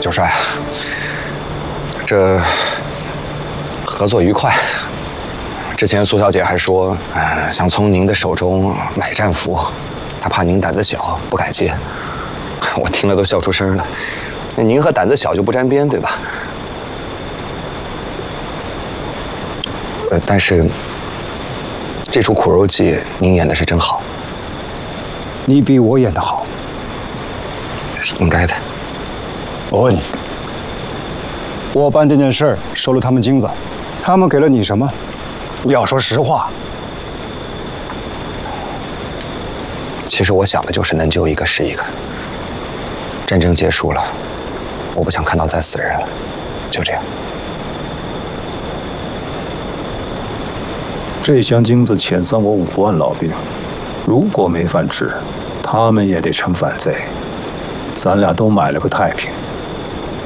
九帅，这合作愉快。之前苏小姐还说，想从您的手中买战符，她怕您胆子小，不敢接。我听了都笑出声了。那您和胆子小就不沾边，对吧？但是这出苦肉计您演的是真好。 你比我演得好。 应该的。 我问你，我办这件事儿收了他们金子，他们给了你什么？你要说实话。 其实我想的就是能救一个是一个。战争结束了，我不想看到再死人了，就这样。 这箱金子遣散我5万老兵，如果没饭吃，他们也得成反贼。咱俩都买了个太平。